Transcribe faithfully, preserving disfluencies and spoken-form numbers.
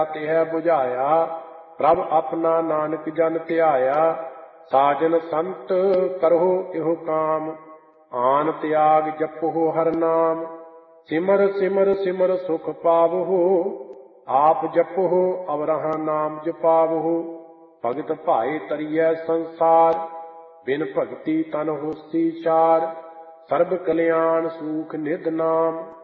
ਤਿਹ ਬੁਝਾਇਆ। ਪ੍ਰਭ ਆਪਣਾ ਨਾਨਕ ਜਨ ਧਿਆਇਆ। ਸਾਜਨ ਸੰਤ ਕਰਹੁ ਇਹੋ ਕਾਮ। ਆਨ ਤਿਆਗ ਜਪਹੁ ਹਰ ਨਾਮ। ਸਿਮਰ ਸਿਮਰ ਸਿਮਰ ਸੁਖ ਪਾਵਹੁ। ਆਪ ਜਪਹੁ ਅਵਰਹਾ ਨਾਮ ਜਪਾਵਹੁ। ਭਗਤ ਭਾਏ ਤਰੀਐ ਸੰਸਾਰ। ਬਿਨ ਭਗਤੀ ਤਨ ਹੋਸੀ ਚਾਰ। ਸਰਬ ਕਲਿਆਣ ਸੂਖ ਨਿਧ ਨਾਮ।